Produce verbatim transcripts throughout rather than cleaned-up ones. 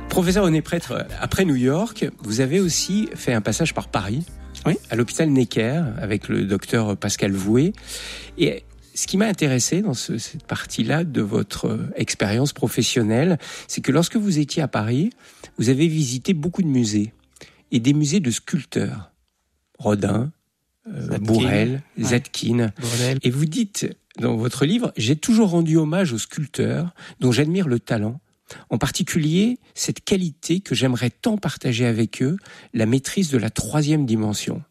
Professeur René Prêtre, après New York, vous avez aussi fait un passage par Paris, oui. à l'hôpital Necker, avec le docteur Pascal Vouet. Et ce qui m'a intéressé dans ce, cette partie-là de votre expérience professionnelle, c'est que lorsque vous étiez à Paris, vous avez visité beaucoup de musées, et des musées de sculpteurs. Rodin, euh, Bourrel, ouais. Zadkine. Bourrel. Et vous dites dans votre livre, j'ai toujours rendu hommage aux sculpteurs dont j'admire le talent, en particulier cette qualité que j'aimerais tant partager avec eux, la maîtrise de la troisième dimension.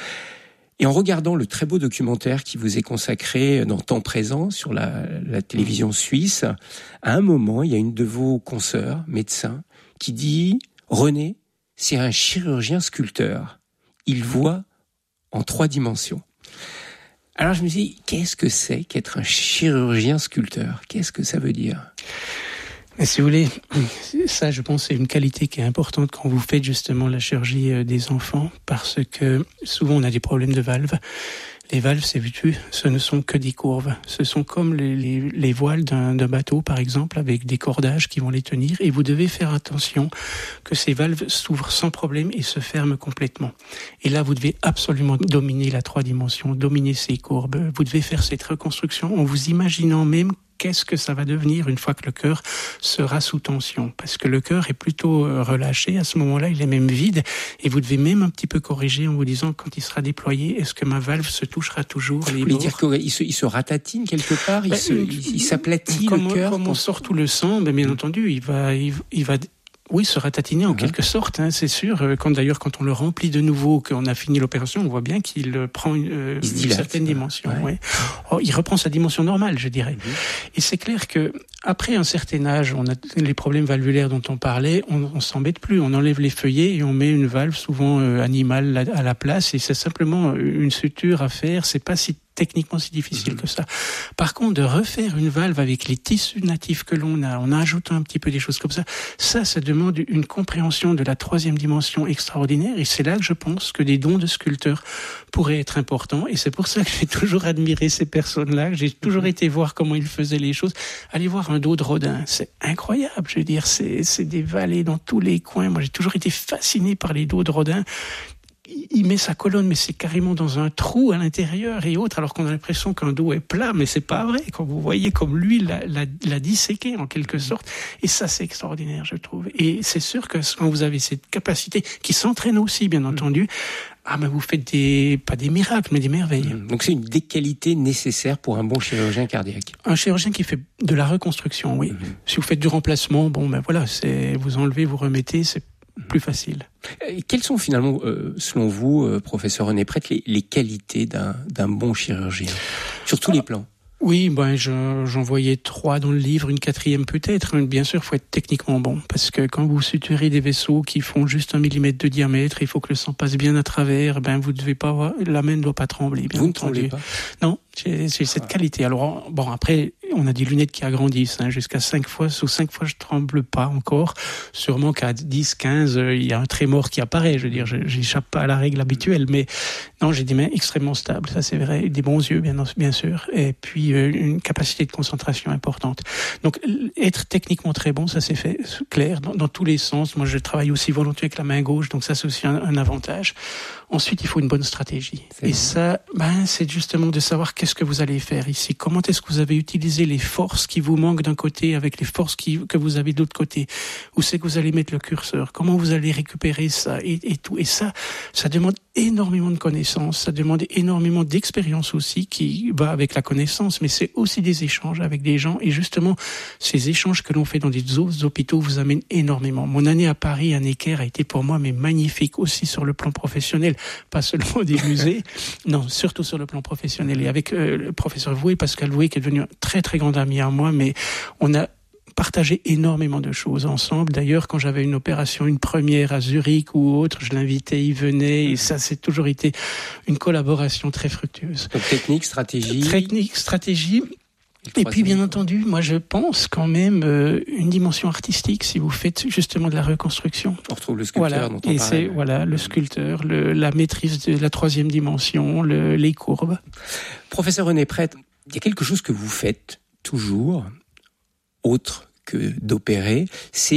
Et en regardant le très beau documentaire qui vous est consacré dans Temps présent sur la, la télévision suisse, à un moment, il y a une de vos consoeurs, médecin, qui dit « René, c'est un chirurgien sculpteur. Il voit en trois dimensions. » Alors je me dis, qu'est-ce que c'est qu'être un chirurgien sculpteur ? Qu'est-ce que ça veut dire ? Mais si vous voulez, ça je pense c'est une qualité qui est importante quand vous faites justement la chirurgie des enfants, parce que souvent on a des problèmes de valves. Les valves, c'est vu, ce ne sont que des courbes. Ce sont comme les, les, les voiles d'un, d'un bateau, par exemple, avec des cordages qui vont les tenir. Et vous devez faire attention que ces valves s'ouvrent sans problème et se ferment complètement. Et là, vous devez absolument dominer la trois dimensions, dominer ces courbes. Vous devez faire cette reconstruction en vous imaginant même qu'est-ce que ça va devenir une fois que le cœur sera sous tension. Parce que le cœur est plutôt relâché. À ce moment-là, il est même vide. Et vous devez même un petit peu corriger en vous disant, quand il sera déployé, est-ce que ma valve se touchera toujours les bords ? Vous voulez dire qu'il se, il se ratatine quelque part ? Il, ben, se, il, il s'aplatit comme, le cœur ? Comme on sort tout le sang, ben, bien mmh. entendu, il va... Il, il va Oui, se ratatiner en mmh. quelque sorte, hein, c'est sûr. Quand d'ailleurs, quand on le remplit de nouveau, qu'on a fini l'opération, on voit bien qu'il prend une, euh, une certaine dimension. Ouais. Ouais. Oh, il reprend sa dimension normale, je dirais. Mmh. Et c'est clair que après un certain âge, on a les problèmes valvulaires dont on parlait, on, on s'embête plus. On enlève les feuillets et on met une valve souvent euh, animale à la place. Et c'est simplement une suture à faire. C'est pas si techniquement si difficile mmh. que ça. Par contre, de refaire une valve avec les tissus natifs que l'on a, en ajoutant un petit peu des choses comme ça, ça, ça demande une compréhension de la troisième dimension extraordinaire. Et c'est là que je pense que des dons de sculpteurs pourraient être importants. Et c'est pour ça que j'ai toujours admiré ces personnes-là, que j'ai toujours mmh. été voir comment ils faisaient les choses. Allez voir un dos de Rodin, c'est incroyable. Je veux dire, c'est, c'est des vallées dans tous les coins. Moi, j'ai toujours été fasciné par les dos de Rodin. Il met sa colonne, mais c'est carrément dans un trou à l'intérieur et autres, alors qu'on a l'impression qu'un dos est plat, mais c'est pas vrai. Quand vous voyez comme lui l'a, l'a, l'a disséqué en quelque sorte, et ça c'est extraordinaire, je trouve. Et c'est sûr que quand vous avez cette capacité, qui s'entraîne aussi, bien entendu, ah ben vous faites des pas des miracles, mais des merveilles. Donc c'est une des qualités nécessaires pour un bon chirurgien cardiaque. Un chirurgien qui fait de la reconstruction, oui. Mmh. Si vous faites du remplacement, bon ben voilà, c'est vous enlevez, vous remettez, c'est plus facile. Et quelles sont finalement, euh, selon vous, euh, professeur René Prêtre, les, les qualités d'un, d'un bon chirurgien, sur tous ah. les plans ? Oui, ben je, j'en voyais trois dans le livre, une quatrième peut-être. Bien sûr, il faut être techniquement bon, parce que quand vous suturez des vaisseaux qui font juste un millimètre de diamètre, il faut que le sang passe bien à travers. Ben vous devez pas avoir, la main ne doit pas trembler. Bien vous entendu. ne tremblez pas ? Non, j'ai, j'ai cette ah. qualité. Alors bon, après, on a des lunettes qui agrandissent, hein, jusqu'à cinq fois. Sous cinq fois, je tremble pas encore. Sûrement qu'à dix, quinze, euh, il y a un trémor qui apparaît. Je veux dire, je, j'échappe pas à la règle habituelle, mais non, j'ai des mains extrêmement stables. Ça, c'est vrai. Des bons yeux, bien, bien sûr. Et puis une capacité de concentration importante. Donc, être techniquement très bon, ça c'est fait clair dans, dans tous les sens. Moi, je travaille aussi volontiers avec la main gauche, donc ça c'est aussi un, un avantage. Ensuite, il faut une bonne stratégie. C'est Et bon. ça, ben, c'est justement de savoir qu'est-ce que vous allez faire ici. Comment est-ce que vous avez utilisé les forces qui vous manquent d'un côté avec les forces qui, que vous avez de l'autre côté. Où c'est que vous allez mettre le curseur? Comment vous allez récupérer ça et, et tout. Et ça, ça demande énormément de connaissances. Ça demande énormément d'expérience aussi qui va avec la connaissance. Mais c'est aussi des échanges avec des gens. Et justement, ces échanges que l'on fait dans des autres hôpitaux vous amènent énormément. Mon année à Paris, à Necker, a été pour moi mais magnifique aussi sur le plan professionnel. Pas seulement des musées, non, surtout sur le plan professionnel. Et avec euh, le professeur Vouet, Pascal Vouet, qui est devenu un très très grand ami à moi, mais on a partagé énormément de choses ensemble. D'ailleurs, quand j'avais une opération, une première à Zurich ou autre, je l'invitais, il venait, et ça, c'est toujours été une collaboration très fructueuse. Donc technique, stratégie. Technique, stratégie. Et puis, bien entendu, moi, je pense quand même euh, une dimension artistique si vous faites justement de la reconstruction. On retrouve le sculpteur voilà. dont on Et parlait. c'est voilà le sculpteur, le, la maîtrise de la troisième dimension, le, les courbes. Professeur René Prêtre, il y a quelque chose que vous faites toujours, autre que d'opérer, c'est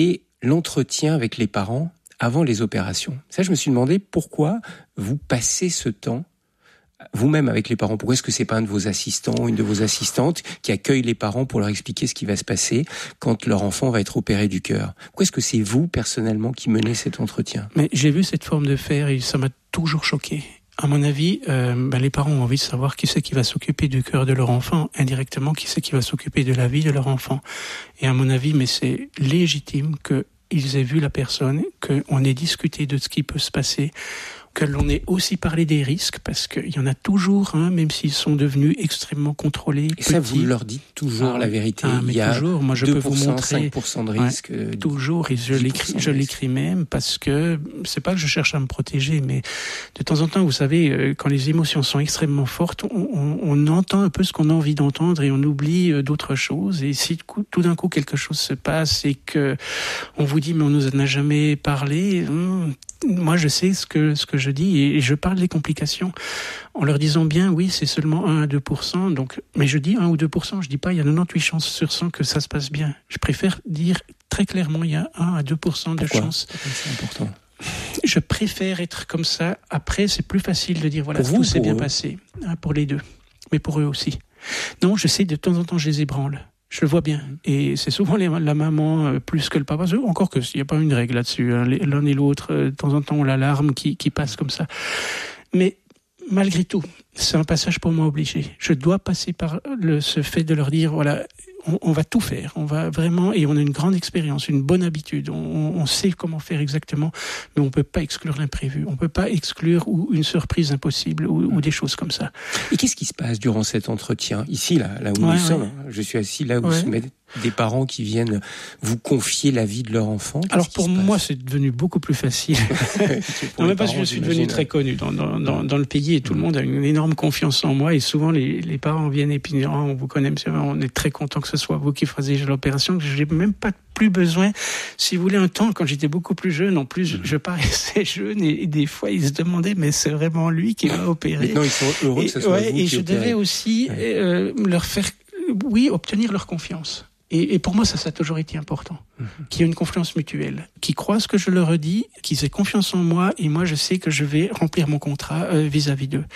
l'entretien avec les parents avant les opérations. Ça, je me suis demandé pourquoi vous passez ce temps vous-même avec les parents. Pourquoi est-ce que c'est pas un de vos assistants ou une de vos assistantes qui accueille les parents pour leur expliquer ce qui va se passer quand leur enfant va être opéré du cœur? Pourquoi est-ce que c'est vous, personnellement, qui menez cet entretien? Mais j'ai vu cette forme de faire et ça m'a toujours choqué. À mon avis, euh, ben les parents ont envie de savoir qui c'est qui va s'occuper du cœur de leur enfant, indirectement qui c'est qui va s'occuper de la vie de leur enfant. Et à mon avis, mais c'est légitime qu'ils aient vu la personne, qu'on ait discuté de ce qui peut se passer, que l'on ait aussi parlé des risques, parce qu'il y en a toujours, hein, même s'ils sont devenus extrêmement contrôlés. Et petits. Ça, vous leur dites toujours ah, la vérité. Ah, mais il y a toujours. Moi, je peux vous montrer cinq pour cent de risque. Ouais, toujours, et je l'écris, je l'écris même, parce que c'est pas que je cherche à me protéger, mais de temps en temps, vous savez, quand les émotions sont extrêmement fortes, on, on, on entend un peu ce qu'on a envie d'entendre et on oublie d'autres choses. Et si tout d'un coup quelque chose se passe et que on vous dit mais on nous en a jamais parlé. Hum, Moi, je sais ce que ce que je dis et je parle des complications en leur disant bien, oui, c'est seulement un à deux pour cent. Donc, mais je dis un ou deux pour cent. Je dis pas il y a quatre-vingt-dix-huit chances sur cent que ça se passe bien. Je préfère dire très clairement il y a un à deux pour cent de Pourquoi chances. C'est important. Je préfère être comme ça. Après, c'est plus facile de dire voilà, pour vous, tout s'est bien eux. passé. Ah, pour les deux, mais pour eux aussi. Non, je sais de temps en temps je les ébranle. Je le vois bien. Et c'est souvent les, la maman euh, plus que le papa. Encore que s'il n'y a pas une règle là-dessus. Hein. L'un et l'autre, euh, de temps en temps, on a l'alarme qui, qui passe comme ça. Mais malgré tout, c'est un passage pour moi obligé. Je dois passer par le, ce fait de leur dire, voilà, on, on va tout faire. On va vraiment, et on a une grande expérience, une bonne habitude. On, on sait comment faire exactement, mais on ne peut pas exclure l'imprévu. On ne peut pas exclure ou une surprise impossible ou, ou des choses comme ça. Et qu'est-ce qui se passe durant cet entretien? Ici, là, là où ouais, nous ouais. sommes, je suis assis là où ouais. se mettent des parents qui viennent vous confier la vie de leur enfant. Qu'est-ce Alors pour moi, c'est devenu beaucoup plus facile. Non, mais parce que je suis devenu très connu dans, dans, dans, dans le pays et tout mmh. le monde a une énorme confiance en moi. Et souvent, les, les parents viennent et puis disent, oh, on vous connaît, monsieur, on est très content que ce soit vous qui fassiez l'opération. Je n'ai même pas plus besoin. Si vous voulez, un temps, quand j'étais beaucoup plus jeune, en plus, mmh. je paraissais jeune et, et des fois, ils se demandaient, mais c'est vraiment lui qui va opérer. Maintenant, ils sont heureux et, que ce soit ouais, vous et qui je opérez. devais aussi ouais. euh, leur faire, oui, obtenir leur confiance. Et, et pour moi, ça, ça a toujours été important. Mmh. Qu'il y ait une confiance mutuelle. Qu'ils croient ce que je leur dis, qu'ils aient confiance en moi, et moi, je sais que je vais remplir mon contrat euh, vis-à-vis d'eux.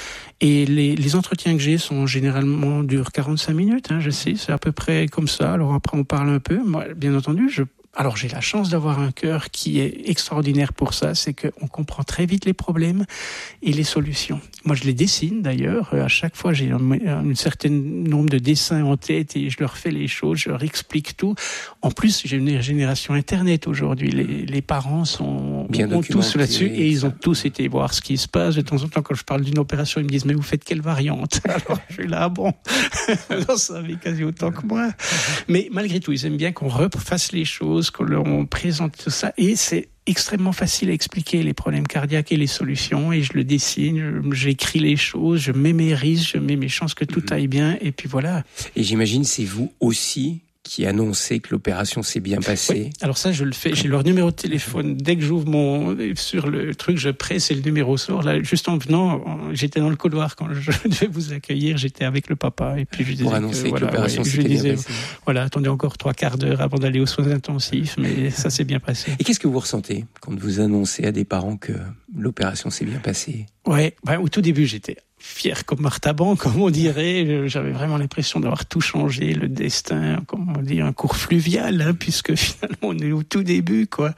Et les, les entretiens que j'ai sont généralement durent quarante-cinq minutes, hein, je sais, c'est à peu près comme ça. Alors après, on parle un peu. Moi, bien entendu, je Alors j'ai la chance d'avoir un cœur qui est extraordinaire pour ça, c'est qu'on comprend très vite les problèmes et les solutions. Moi je les dessine d'ailleurs, à chaque fois j'ai un, un certain nombre de dessins en tête et je leur fais les choses, je leur explique tout. En plus j'ai une génération internet aujourd'hui, les, les parents sont bien ont tous là-dessus et ils ça. ont tous été voir ce qui se passe. De temps en temps quand je parle d'une opération, ils me disent mais vous faites quelle variante? Alors je suis là, bon, vous en savez quasi autant que moi. Mais malgré tout, ils aiment bien qu'on refasse les choses, qu'on présente tout ça, et c'est extrêmement facile à expliquer les problèmes cardiaques et les solutions, et je le dessine, j'écris les choses, je mets mes risques, je mets mes chances que tout mmh. aille bien, et puis voilà. Et j'imagine c'est vous aussi qui annoncez que l'opération s'est bien passée. Oui. Alors ça, je le fais. J'ai leur numéro de téléphone. Dès que j'ouvre mon sur le truc, je presse et le numéro sort. Là, juste en venant, j'étais dans le couloir quand je devais vous accueillir. J'étais avec le papa et puis je disais pour annoncer que, que voilà, l'opération ouais, s'était je disais, bien passée. Voilà, attendez encore trois quarts d'heure avant d'aller aux soins intensifs, mais ça s'est bien passé. Et qu'est-ce que vous ressentez quand vous annoncez à des parents que l'opération s'est bien passée? Ouais, ben, au tout début, j'étais fier comme Martaban, comme on dirait. J'avais vraiment l'impression d'avoir tout changé, le destin, comme on dit, un cours fluvial, hein, puisque finalement on est au tout début, quoi.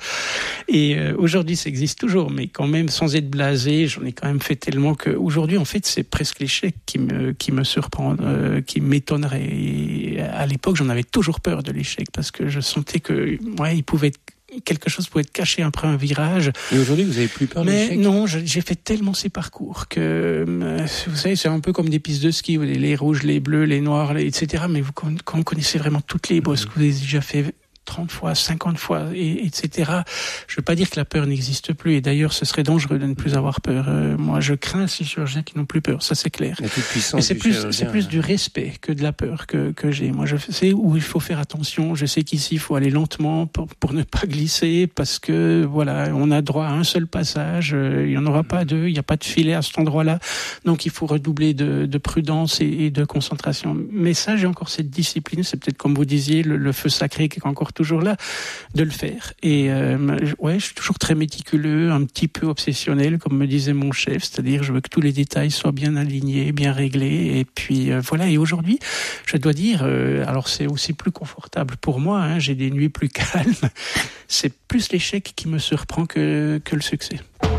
Et euh, aujourd'hui, ça existe toujours, mais quand même, sans être blasé, j'en ai quand même fait tellement que aujourd'hui, en fait, c'est presque l'échec qui me qui me surprend, euh, qui m'étonnerait. Et à l'époque, j'en avais toujours peur de l'échec parce que je sentais que, ouais, il pouvait être quelque chose pouvait être caché après un virage. Et aujourd'hui, vous avez plus peur de l'échec? Mais non, j'ai fait tellement ces parcours que, vous savez, c'est un peu comme des pistes de ski, les rouges, les bleus, les noirs, les, et cetera. Mais vous, quand, quand vous connaissez vraiment toutes les bosses, mmh. que vous avez déjà fait trente fois, cinquante fois, et, etc. Je ne veux pas dire que la peur n'existe plus. Et d'ailleurs, ce serait dangereux de ne plus avoir peur. Euh, moi, je crains ces chirurgiens qui n'ont plus peur. Ça, c'est clair. La toute puissance. Mais c'est du plus, c'est plus du respect que de la peur que, que j'ai. Moi, je sais où il faut faire attention. Je sais qu'ici, il faut aller lentement pour, pour ne pas glisser parce que, voilà, on a droit à un seul passage. Euh, il n'y en aura pas deux. Il n'y a pas de filet à cet endroit-là. Donc, il faut redoubler de, de prudence et, et de concentration. Mais ça, j'ai encore cette discipline. C'est peut-être, comme vous disiez, le, le feu sacré qui est encore toujours là, de le faire. Et euh, ouais, je suis toujours très méticuleux, un petit peu obsessionnel, comme me disait mon chef, c'est-à-dire je veux que tous les détails soient bien alignés, bien réglés. Et puis euh, voilà. Et aujourd'hui, je dois dire, euh, alors c'est aussi plus confortable pour moi. Hein, j'ai des nuits plus calmes. C'est plus l'échec qui me surprend que que le succès.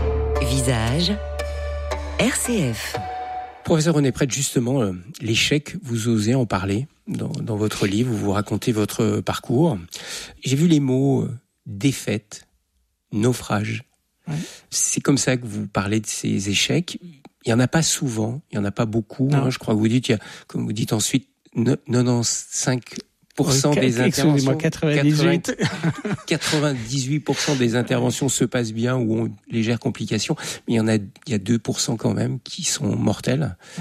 Visage R C F. Professeur René Prêtre, justement, euh, l'échec, vous osez en parler dans, dans votre livre, vous vous racontez votre parcours. J'ai vu les mots euh, défaite, naufrage. Ouais. C'est comme ça que vous parlez de ces échecs. Il n'y en a pas souvent, il n'y en a pas beaucoup. Hein, je crois que vous dites, il y a, comme vous dites ensuite, quatre-vingt-quinze pour cent oui, des interventions, quatre-vingt-dix-huit quatre-vingt-dix-huit pour cent des interventions se passent bien ou ont une légère complication, mais il y en a, il y a deux pour cent quand même qui sont mortels. Ouais.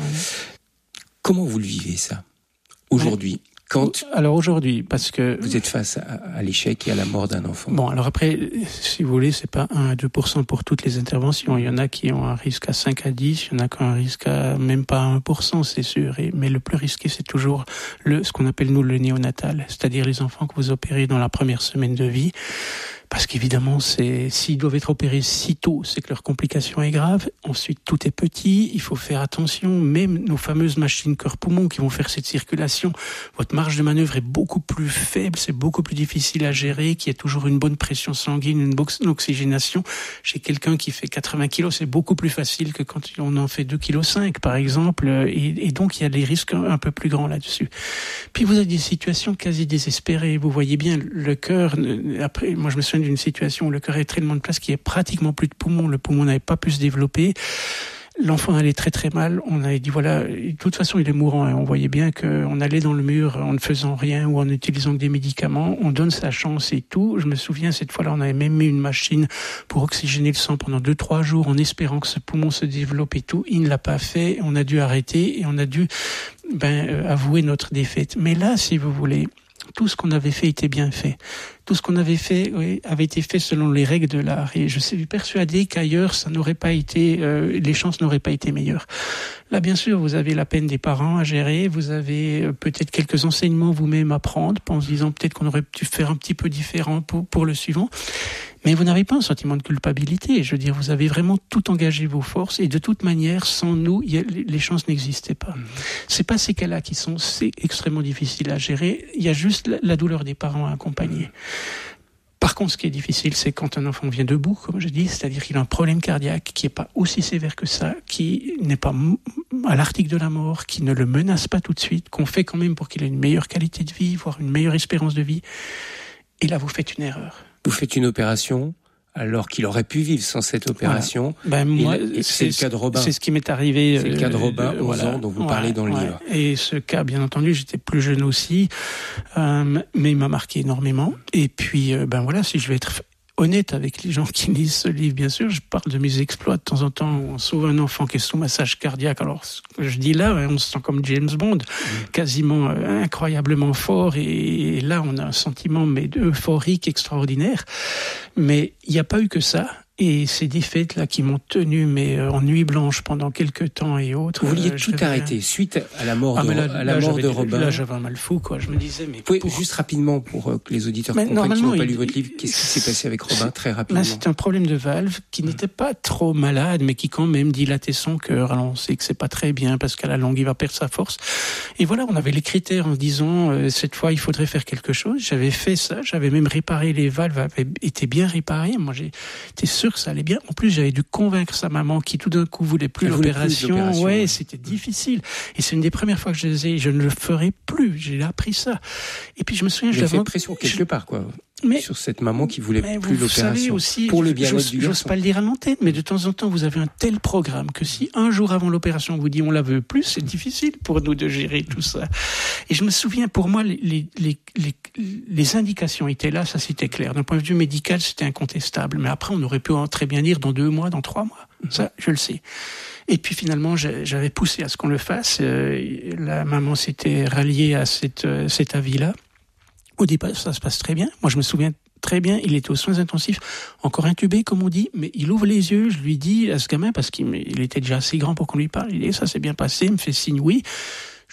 Comment vous le vivez ça aujourd'hui? Ouais. Quand alors aujourd'hui, parce que vous êtes face à, à l'échec et à la mort d'un enfant. Bon, alors après, si vous voulez, c'est pas un à deux pour cent pour toutes les interventions. Il y en a qui ont un risque à cinq à dix, il y en a qui ont un risque à même pas un pour cent, c'est sûr. Et, mais le plus risqué, c'est toujours le, ce qu'on appelle nous le néonatal, c'est-à-dire les enfants que vous opérez dans la première semaine de vie. Parce qu'évidemment, c'est, s'ils doivent être opérés si tôt, c'est que leur complication est grave. Ensuite, tout est petit, il faut faire attention. Même nos fameuses machines cœur-poumon qui vont faire cette circulation, votre marge de manœuvre est beaucoup plus faible, c'est beaucoup plus difficile à gérer, qu'il y ait toujours une bonne pression sanguine, une bonne oxygénation. Chez quelqu'un qui fait quatre-vingts kilos, c'est beaucoup plus facile que quand on en fait deux virgule cinq kilos, par exemple. Et, et donc, il y a des risques un, un peu plus grands là-dessus. Puis, vous avez des situations quasi désespérées. Vous voyez bien, le cœur, après, moi, je me souviens d'une situation où le cœur avait tellement de place qu'il n'y avait pratiquement plus de poumons. Le poumon n'avait pas pu se développer. L'enfant allait très très mal. On avait dit voilà, de toute façon il est mourant. Et on voyait bien qu'on allait dans le mur en ne faisant rien ou en utilisant que des médicaments. On donne sa chance et tout. Je me souviens cette fois-là, on avait même mis une machine pour oxygéner le sang pendant deux trois jours en espérant que ce poumon se développe et tout. Il ne l'a pas fait. On a dû arrêter et on a dû ben, euh, avouer notre défaite. Mais là, si vous voulez, tout ce qu'on avait fait était bien fait. Tout ce qu'on avait fait oui, avait été fait selon les règles de l'art. Et je suis persuadé qu'ailleurs, ça n'aurait pas été, euh, les chances n'auraient pas été meilleures. Là, bien sûr, vous avez la peine des parents à gérer. Vous avez euh, peut-être quelques enseignements vous-même à prendre, en se disant peut-être qu'on aurait pu faire un petit peu différent pour, pour le suivant. Mais vous n'avez pas un sentiment de culpabilité. Je veux dire, vous avez vraiment tout engagé vos forces. Et de toute manière, sans nous, y a, les chances n'existaient pas. Mmh. C'est pas ces cas-là qui sont c'est extrêmement difficiles à gérer. Il y a juste la, la douleur des parents à accompagner. Par contre, ce qui est difficile, c'est quand un enfant vient debout, comme je dis, c'est-à-dire qu'il a un problème cardiaque qui n'est pas aussi sévère que ça, qui n'est pas à l'article de la mort, qui ne le menace pas tout de suite, qu'on fait quand même pour qu'il ait une meilleure qualité de vie, voire une meilleure espérance de vie. Et là, vous faites une erreur. Vous faites une opération alors qu'il aurait pu vivre sans cette opération. Voilà. Ben moi, et c'est, c'est le cas de Robin. C'est ce qui m'est arrivé. C'est le cas de Robin, euh, onze voilà. ans, dont vous voilà. parlez dans le ouais. livre. Et ce cas, bien entendu, j'étais plus jeune aussi, euh, mais il m'a marqué énormément. Et puis, euh, ben voilà, si je vais être honnête avec les gens qui lisent ce livre, bien sûr, je parle de mes exploits de temps en temps où on sauve un enfant qui est sous massage cardiaque. Alors, ce que je dis là, on se sent comme James Bond, mmh. quasiment euh, incroyablement fort. Et, et là, on a un sentiment mais euphorique extraordinaire. Mais il n'y a pas eu que ça. Et ces défaites-là qui m'ont tenu mais euh, en nuit blanche pendant quelques temps et autres. Vous vouliez euh, tout arrêter suite à la mort ah, de, là, à la là, mort de Robin. Là, j'avais un mal fou, quoi. Je me disais, mais. Vous pouvez, pour... juste rapidement, pour euh, que les auditeurs mais comprennent qui n'ont pas lu votre livre, qu'est-ce qui s'est passé avec Robin, très rapidement? Là, c'était un problème de valve qui mmh. n'était pas trop malade, mais qui quand même dilatait son cœur. Alors, on sait que c'est pas très bien parce qu'à la longue, il va perdre sa force. Et voilà, on avait les critères en disant, euh, cette fois, il faudrait faire quelque chose. J'avais fait ça. J'avais même réparé les valves, avaient été bien réparées. Moi, j'étais sûr que ça allait bien. En plus, j'avais dû convaincre sa maman qui tout d'un coup voulait plus, l'opération. Voulait plus l'opération. Ouais, c'était difficile. Et c'est une des premières fois que je disais, je ne le ferai plus. J'ai appris ça. Et puis je me souviens, j'avais fait pression quelque je... part, quoi. Mais, sur cette maman qui voulait mais plus vous l'opération. Savez aussi, pour le bien-être j'ose, du garçon. J'ose pas le dire à l'antenne, mais de temps en temps, vous avez un tel programme que si un jour avant l'opération, on vous dit on la veut plus, c'est difficile pour nous de gérer tout ça. Et je me souviens, pour moi, les, les, les, les, les indications étaient là, ça c'était clair. D'un point de vue médical, c'était incontestable. Mais après, on aurait pu très bien dire dans deux mois, dans trois mois. Mm-hmm. Ça, je le sais. Et puis finalement, j'avais poussé à ce qu'on le fasse. La maman s'était ralliée à cette, cet avis-là. Au départ, ça se passe très bien. Moi, je me souviens très bien, il était aux soins intensifs, encore intubé, comme on dit, mais il ouvre les yeux, je lui dis à ce gamin, parce qu'il il était déjà assez grand pour qu'on lui parle, il dit, ça s'est bien passé, il me fait signe oui.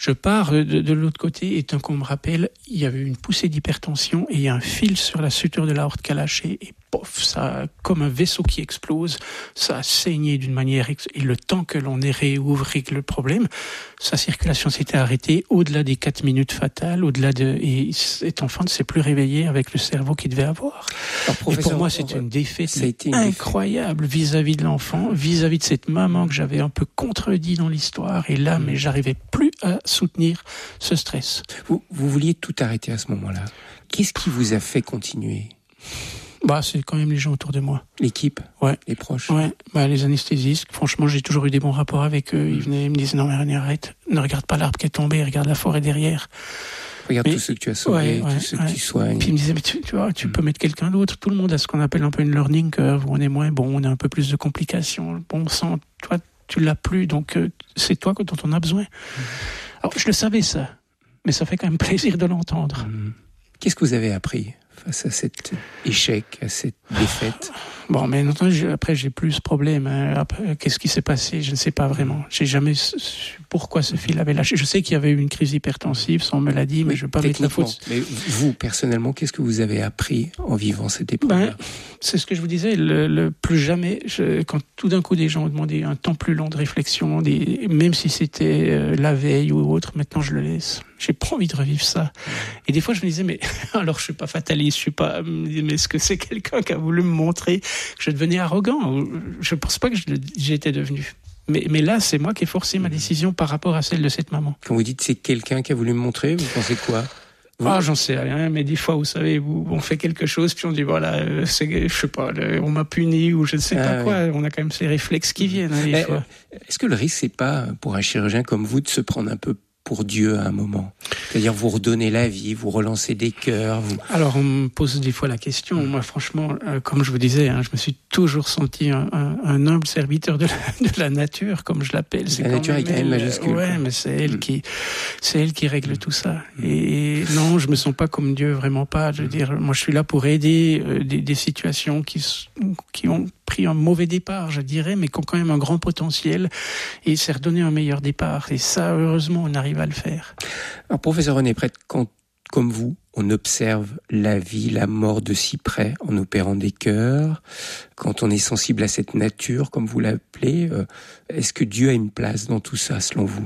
Je pars de, de l'autre côté et tant qu'on me rappelle, il y avait une poussée d'hypertension et il y a un fil sur la suture de l'aorte qui a lâché et pof, ça, comme un vaisseau qui explose, ça a saigné d'une manière, ex- et le temps que l'on ait réouvert le problème, sa circulation s'était arrêtée au-delà des quatre minutes fatales, au-delà de, et cet enfant ne s'est plus réveillé avec le cerveau qu'il devait avoir. Alors, et pour moi, c'était une défaite une incroyable défaite. vis-à-vis de l'enfant, vis-à-vis de cette maman que j'avais un peu contredit dans l'histoire, et là, mmh. mais j'arrivais plus à soutenir ce stress. Vous, vous vouliez tout arrêter à ce moment-là. Qu'est-ce qui vous a fait continuer ? Bah, c'est quand même les gens autour de moi. L'équipe, ouais. Les proches. Ouais, bah, les anesthésistes. Franchement, j'ai toujours eu des bons rapports avec eux. Ils venaient, ils me disaient, non, mais René, arrête. Ne regarde pas l'arbre qui est tombé, regarde la forêt derrière. Regarde mais, tous ceux que tu as sauvés, ouais, ouais, tous ceux ouais. que tu soignes. Puis ils me disaient, mais tu, tu vois, tu mmh. peux mettre quelqu'un d'autre. Tout le monde a ce qu'on appelle un peu une learning curve, où on est moins bon, on a un peu plus de complications. Bon sang, toi, tu l'as plus, donc euh, c'est toi dont on a besoin. Mmh. Alors, je le savais, ça. Mais ça fait quand même plaisir de l'entendre. Mmh. Qu'est-ce que vous avez appris face à cet échec, à cette défaite? Bon, mais après, j'ai plus ce problème. Après, qu'est-ce qui s'est passé? Je ne sais pas vraiment. J'ai jamais su pourquoi ce fil avait lâché. Je sais qu'il y avait eu une crise hypertensive, ça on me l'a dit, mais, mais je ne veux pas mettre la faute. Mais vous, personnellement, qu'est-ce que vous avez appris en vivant cette épreuve? Ben, c'est ce que je vous disais, le, le plus jamais, je, quand tout d'un coup des gens ont demandé un temps plus long de réflexion, des, même si c'était euh, la veille ou autre, maintenant je le laisse. J'ai pas envie de revivre ça. Et des fois, je me disais, mais alors je suis pas fataliste, je suis pas, mais est-ce que c'est quelqu'un qui a voulu me montrer que je devenais arrogant? Je pense pas que je, j'étais devenu. Mais, mais là, c'est moi qui ai forcé ma décision par rapport à celle de cette maman. Quand vous dites c'est quelqu'un qui a voulu me montrer, vous pensez quoi? Vous... Ah, j'en sais rien, mais des fois, vous savez, on fait quelque chose, puis on dit, voilà, c'est, je sais pas, on m'a puni, ou je ne sais ah, pas quoi, oui. On a quand même ces réflexes qui viennent, hein, des mais, fois. Est-ce que le risque, c'est pas, pour un chirurgien comme vous, de se prendre un peu pour Dieu à un moment? C'est-à-dire vous redonnez la vie, vous relancez des cœurs. Vous... Alors on me pose des fois la question. Moi franchement, euh, comme je vous disais, hein, je me suis toujours senti un, un, un humble serviteur de la, de la nature, comme je l'appelle. C'est la nature est quand même majuscule. Ouais, mais c'est elle mmh. qui, c'est elle qui règle mmh. tout ça. Et, et non, je me sens pas comme Dieu, vraiment pas. Je veux dire, moi je suis là pour aider euh, des, des situations qui qui ont pris un mauvais départ, je dirais, mais qui ont quand même un grand potentiel, et c'est redonner un meilleur départ. Et ça, heureusement, on arrive à le faire. Alors, professeur René Prêtre, quand, comme vous, on observe la vie, la mort de si près en opérant des cœurs, quand on est sensible à cette nature, comme vous l'appelez, euh, est-ce que Dieu a une place dans tout ça, selon vous?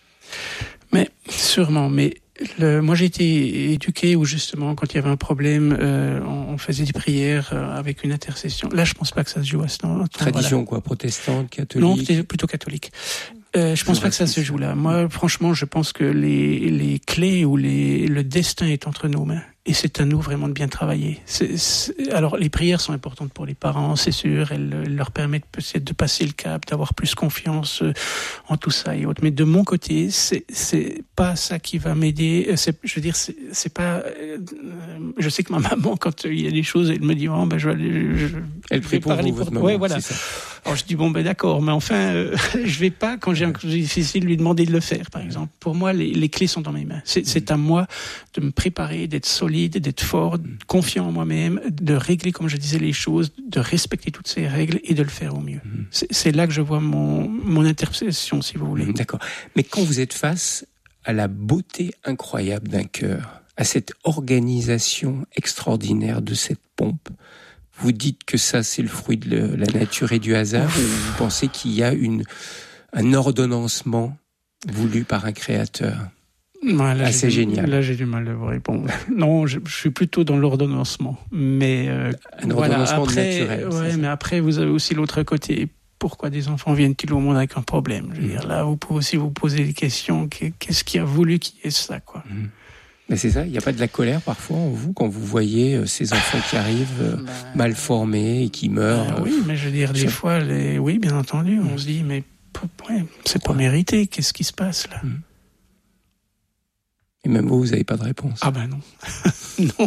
Mais, sûrement, mais Le, moi, j'ai été éduqué où justement, quand il y avait un problème, euh, on, on faisait des prières euh, avec une intercession. Là, je pense pas que ça se joue à ce temps. Tradition voilà. quoi, protestante, catholique? Non, plutôt catholique. Euh, je pense pas que ça se joue là. Moi, franchement, je pense que les, les clés ou les, le destin est entre nos mains. Et c'est à nous vraiment de bien travailler. C'est, c'est, alors, les prières sont importantes pour les parents, c'est sûr. Elles, elles leur permettent peut-être de passer le cap, d'avoir plus confiance euh, en tout ça et autres. Mais de mon côté, c'est, c'est pas ça qui va m'aider. C'est, je veux dire, c'est, c'est pas. Euh, je sais que ma maman, quand il y a des choses, elle me dit, oh, ben je vais aller. Je, elle prie pour vous, votre maman. Ouais, voilà. C'est ça. Alors je dis bon ben d'accord, mais enfin, euh, je vais pas quand j'ai un coup difficile lui demander de le faire, par exemple. Pour moi, les, les clés sont dans mes mains. C'est, c'est à moi de me préparer, d'être solide, d'être fort, confiant en moi-même, de régler, comme je disais, les choses, de respecter toutes ces règles et de le faire au mieux. Mmh. C'est, c'est là que je vois mon, mon interprétation, si vous voulez. D'accord. Mais quand vous êtes face à la beauté incroyable d'un cœur, à cette organisation extraordinaire de cette pompe, vous dites que ça, c'est le fruit de la nature et du hasard, ou vous pensez qu'il y a une, un ordonnancement voulu par un créateur? Ouais, là, assez génial. Là, j'ai du mal à vous répondre. Non, je, je suis plutôt dans l'ordonnancement. Mais euh, un ordonnancement voilà, après, naturel. Ouais, mais après, vous avez aussi l'autre côté. Pourquoi des enfants viennent-ils au monde avec un problème? Je veux dire, là, vous pouvez aussi vous poser des questions. Qu'est-ce qui a voulu qu'il y ait ça, quoi? Mmh. Mais c'est ça, il n'y a pas de la colère parfois en vous quand vous voyez euh, ces enfants qui arrivent euh, bah, mal formés et qui meurent? Bah, oui, mais je veux dire, des fois, les... oui, bien entendu, mmh. on se dit, mais ouais, c'est Pourquoi? Pas mérité, qu'est-ce qui se passe là? mmh. Et même vous, vous n'avez pas de réponse? Ah ben non. Non.